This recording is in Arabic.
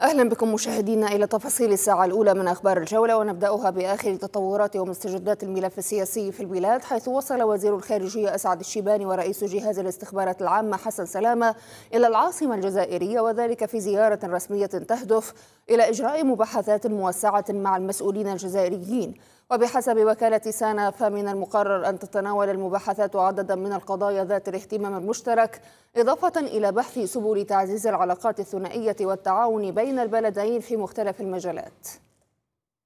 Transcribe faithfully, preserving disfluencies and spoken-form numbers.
أهلا بكم مشاهدينا إلى تفاصيل الساعة الأولى من أخبار الجولة، ونبدأها بآخر تطورات ومستجدات الملف السياسي في البلاد، حيث وصل وزير الخارجية أسعد الشيباني ورئيس جهاز الاستخبارات العامة حسن سلامة إلى العاصمة الجزائرية، وذلك في زيارة رسمية تهدف إلى إجراء مباحثات موسعة مع المسؤولين الجزائريين. وبحسب وكالة سانا فمن المقرر أن تتناول المباحثات عددا من القضايا ذات الاهتمام المشترك، إضافة إلى بحث سبل تعزيز العلاقات الثنائية والتعاون بين البلدين في مختلف المجالات.